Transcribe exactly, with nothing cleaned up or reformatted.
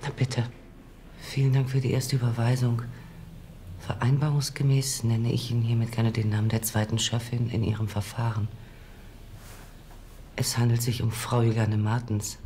Na bitte. Vielen Dank für die erste Überweisung. Vereinbarungsgemäß nenne ich Ihnen hiermit gerne den Namen der zweiten Schöffin in Ihrem Verfahren. Es handelt sich um Frau Juliane Martens.